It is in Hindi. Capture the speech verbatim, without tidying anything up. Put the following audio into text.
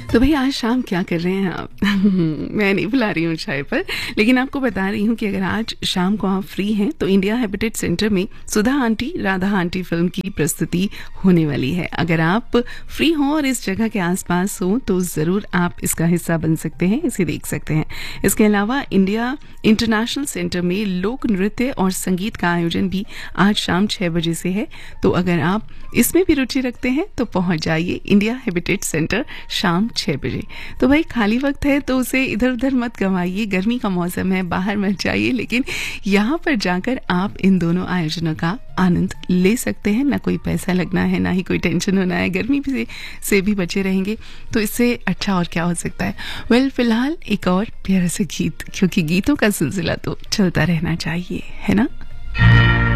तो भाई आज शाम क्या कर रहे हैं आप? मैं नहीं बुला रही हूँ चाय पर, लेकिन आपको बता रही हूँ कि अगर आज शाम को आप फ्री हैं तो इंडिया हैबिटेट सेंटर में सुधा आंटी राधा आंटी फिल्म की प्रस्तुति होने वाली है। अगर आप फ्री हो और इस जगह के आसपास हो तो ज़रूर आप इसका हिस्सा बन सकते हैं, इसे देख सकते हैं। इसके अलावा इंडिया इंटरनेशनल सेंटर में लोक नृत्य और संगीत का आयोजन भी आज शाम छः बजे से है। तो अगर आप इसमें भी रुचि रखते हैं तो पहुंच जाइए इंडिया हैबिटेट सेंटर शाम छः बजे। तो भाई खाली वक्त है तो उसे इधर उधर मत गंवाइए, गर्मी का मौसम है, बाहर मत जाइए, लेकिन यहाँ पर जाकर आप इन दोनों आयोजनों का आनंद ले सकते हैं। ना कोई पैसा लगना है, ना ही कोई टेंशन होना है, गर्मी भी से, से भी बचे रहेंगे। तो इससे अच्छा और क्या हो सकता है। वेल well, फिलहाल एक और प्यारा सा गीत, क्योंकि गीतों का सिलसिला तो चलता रहना चाहिए, है ना।